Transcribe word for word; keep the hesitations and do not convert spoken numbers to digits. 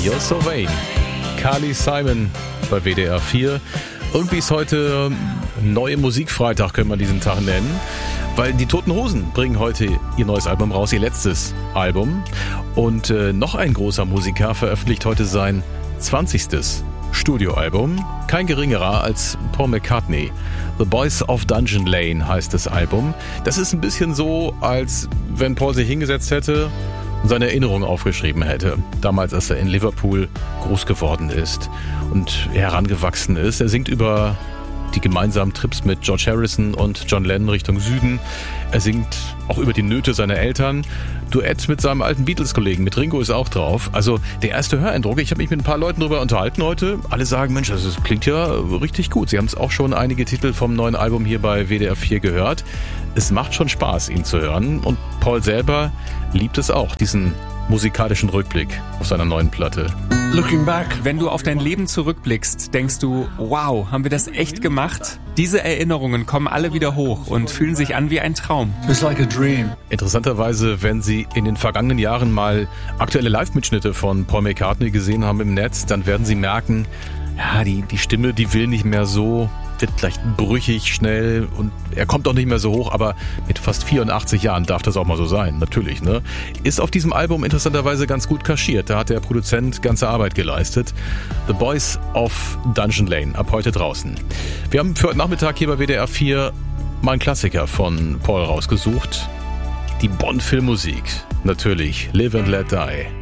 You're So Vain. Carly Simon bei W D R vier. Irgendwie ist heute neue Musikfreitag, können wir diesen Tag nennen, weil die Toten Hosen bringen heute ihr neues Album raus, ihr letztes Album. Und äh, noch ein großer Musiker veröffentlicht heute sein zwanzigstes Studioalbum. Kein geringerer als Paul McCartney. The Boys of Dungeon Lane heißt das Album. Das ist ein bisschen so, als wenn Paul sich hingesetzt hätte und seine Erinnerungen aufgeschrieben hätte. Damals, als er in Liverpool groß geworden ist und herangewachsen ist. Er singt über die gemeinsamen Trips mit George Harrison und John Lennon Richtung Süden. Er singt auch über die Nöte seiner Eltern. Duett mit seinem alten Beatles-Kollegen, mit Ringo ist auch drauf. Also der erste Höreindruck, ich habe mich mit ein paar Leuten darüber unterhalten heute. Alle sagen, Mensch, das klingt ja richtig gut. Sie haben es auch schon einige Titel vom neuen Album hier bei W D R vier gehört. Es macht schon Spaß, ihn zu hören. Und Paul selber liebt es auch, diesen musikalischen Rückblick auf seiner neuen Platte. Looking back. Wenn du auf dein Leben zurückblickst, denkst du, wow, haben wir das echt gemacht? Diese Erinnerungen kommen alle wieder hoch und fühlen sich an wie ein Traum. It's like a dream. Interessanterweise, wenn Sie in den vergangenen Jahren mal aktuelle Live-Mitschnitte von Paul McCartney gesehen haben im Netz, dann werden Sie merken, ja, die, die Stimme, die will nicht mehr so, wird leicht brüchig, schnell und er kommt auch nicht mehr so hoch, aber mit fast vierundachtzig Jahren darf das auch mal so sein, natürlich, ne? Ist auf diesem Album interessanterweise ganz gut kaschiert, da hat der Produzent ganze Arbeit geleistet. The Boys of Dungeon Lane, ab heute draußen. Wir haben für heute Nachmittag hier bei W D R vier mal einen Klassiker von Paul rausgesucht. Die Bond-Filmmusik, natürlich, Live and Let Die.